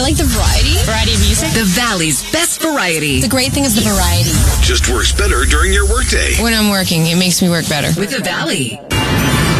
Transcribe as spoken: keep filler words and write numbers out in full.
I like the variety. Variety of music. The Valley's best variety. The great thing is the variety. Just works better during your workday. When I'm working, it makes me work better. With The Valley.